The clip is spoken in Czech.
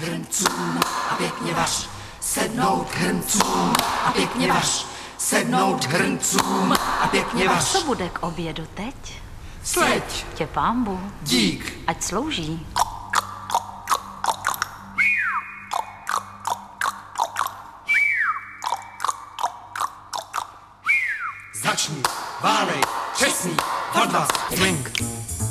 hrncům a pěkně vař. Sednout hrncům a pěkně vař. Sednout hrncům a pěkně vař. Co bude k obědu teď? Sleď. Tě pánbu. Dík. Ať slouží. Začni, válej, čestný, hodlas, drink.